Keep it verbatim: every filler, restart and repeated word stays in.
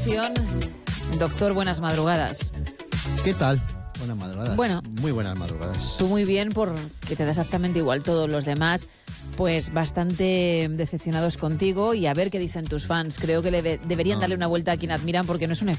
sección. Doctor, buenas madrugadas. ¿Qué tal? Buenas madrugadas. Bueno, muy buenas madrugadas. Tú muy bien, porque te da exactamente igual. Todos los demás, pues bastante decepcionados contigo, y a ver qué dicen tus fans. Creo que le deberían no. darle una vuelta a quien admiran, porque no es un ejemplo.